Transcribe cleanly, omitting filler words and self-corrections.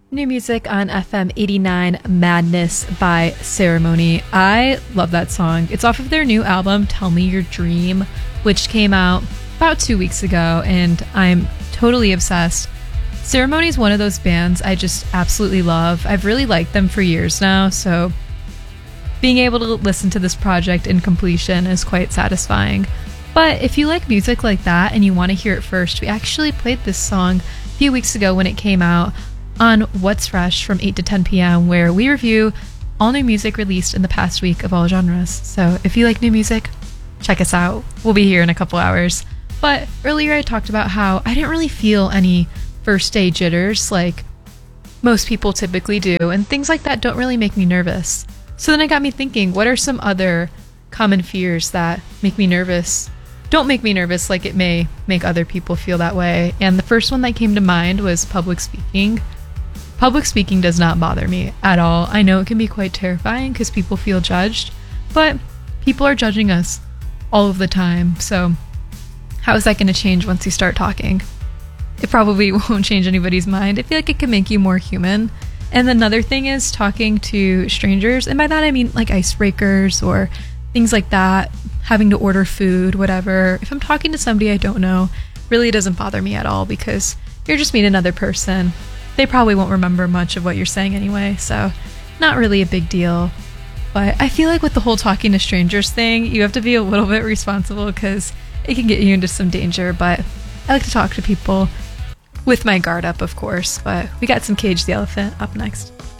New music on FM 89 Madness by Ceremony. I love that song. It's off of their new album, Tell Me Your Dream, which came out about 2 weeks ago, and I'm totally obsessed. Ceremony is one of those bands I just absolutely love. I've really liked them for years now, so being able to listen to this project in completion is quite satisfying. But if you like music like that and you want to hear it first, we actually played this song a few weeks ago when it came out on What's Fresh from 8 to 10 p.m., where we review all new music released in the past week of all genres. So if you like new music, check us out. We'll be here in a couple hours. But earlier I talked about how I didn't really feel any first day jitters like most people typically do, and things like that don't really make me nervous. So then it got me thinking, what are some other common fears that make me nervous? Don't make me nervous like it may make other people feel that way. And the first one that came to mind was public speaking. Public speaking does not bother me at all. I know it can be quite terrifying because people feel judged, but people are judging us all of the time. So how is that going to change once you start talking? It probably won't change anybody's mind. I feel like it can make you more human. And another thing is talking to strangers. And by that, I mean like icebreakers or things like that, having to order food, whatever. If I'm talking to somebody I don't know, really doesn't bother me at all because you're just meeting another person. They probably won't remember much of what you're saying anyway, so not really a big deal. But I feel like with the whole talking to strangers thing, you have to be a little bit responsible because it can get you into some danger. But I like to talk to people with my guard up, of course. But we got some Cage the Elephant up next.